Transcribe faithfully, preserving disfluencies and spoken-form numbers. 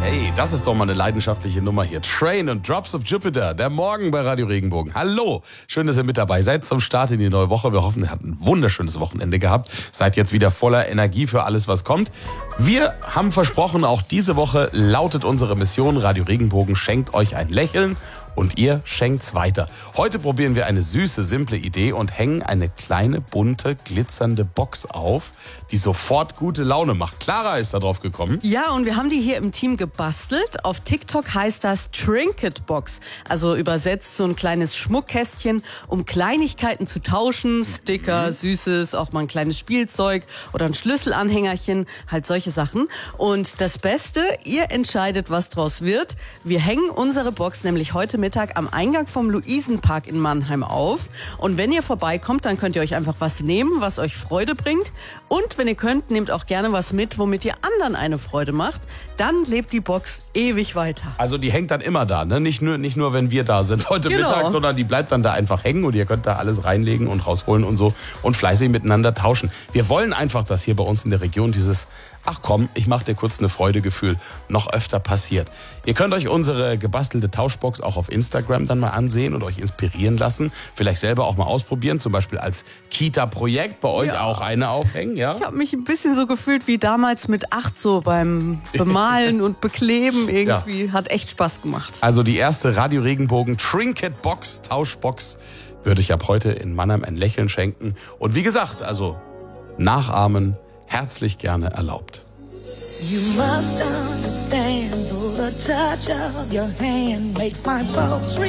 Hey, das ist doch mal eine leidenschaftliche Nummer hier. Train und Drops of Jupiter, der Morgen bei Radio Regenbogen. Hallo, schön, dass ihr mit dabei seid zum Start in die neue Woche. Wir hoffen, ihr habt ein wunderschönes Wochenende gehabt. Seid jetzt wieder voller Energie für alles, was kommt. Wir haben versprochen, auch diese Woche lautet unsere Mission, Radio Regenbogen schenkt euch ein Lächeln und ihr schenkt's weiter. Heute probieren wir eine süße, simple Idee und hängen eine kleine, bunte, glitzernde Box auf, die sofort gute Laune macht. Clara ist da drauf gekommen. Ja, und wir haben die hier im Team gebastelt. Auf TikTok heißt das Trinket Box. Also übersetzt so ein kleines Schmuckkästchen, um Kleinigkeiten zu tauschen. Sticker, mhm. Süßes, auch mal ein kleines Spielzeug oder ein Schlüsselanhängerchen, halt solche Sachen. Und das Beste, ihr entscheidet, was draus wird. Wir hängen unsere Box nämlich heute Mittag am Eingang vom Luisenpark in Mannheim auf. Und wenn ihr vorbeikommt, dann könnt ihr euch einfach was nehmen, was euch Freude bringt. Und wenn ihr könnt, nehmt auch gerne was mit, womit ihr anderen eine Freude macht. Dann lebt die Box ewig weiter. Also die hängt dann immer da, ne? Nicht nur, nicht nur, wenn wir da sind heute Genau. Mittag, sondern die bleibt dann da einfach hängen und ihr könnt da alles reinlegen und rausholen und so und fleißig miteinander tauschen. Wir wollen einfach, dass hier bei uns in der Region dieses ach komm, ich mach dir kurz eine Freude-Gefühl noch öfter passiert. Ihr könnt euch unsere gebastelte Tauschbox auch auf Instagram dann mal ansehen und euch inspirieren lassen. Vielleicht selber auch mal ausprobieren, zum Beispiel als Kita-Projekt bei euch Ja. auch eine aufhängen, ja? Ich habe mich ein bisschen so gefühlt wie damals mit acht, so beim Bemalen und Bekleben irgendwie. Ja. Hat echt Spaß gemacht. Also die erste Radio Regenbogen Trinket Box, Tauschbox, würde ich ab heute in Mannheim ein Lächeln schenken. Und wie gesagt, also nachahmen, herzlich gerne erlaubt. You must understand, the touch of your hand makes my pulse